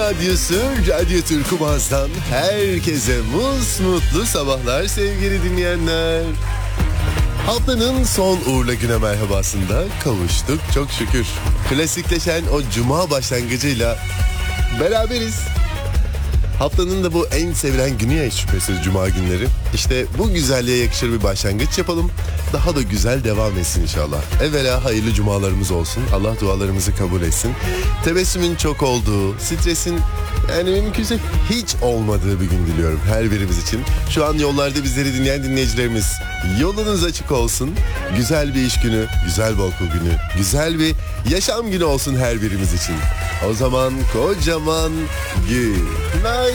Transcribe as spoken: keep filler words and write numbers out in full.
Radyosu, Radyo Turkumaz'dan herkese musmutlu sabahlar sevgili dinleyenler. Haftanın son uğurlu güne merhabasında kavuştuk çok şükür. Klasikleşen o cuma başlangıcıyla beraberiz. Haftanın da bu en sevilen günü ya şüphesiz cuma günleri. İşte bu güzelliğe yakışır bir başlangıç yapalım. Daha da güzel devam etsin inşallah. Evvela hayırlı cumalarımız olsun. Allah dualarımızı kabul etsin. Tebessümün çok olduğu, stresin yani mümkünse hiç olmadığı bir gün diliyorum her birimiz için. Şu an yollarda bizleri dinleyen dinleyicilerimiz, yolunuz açık olsun. Güzel bir iş günü, güzel bir okul günü, güzel bir yaşam günü olsun her birimiz için. O zaman kocaman günaydın.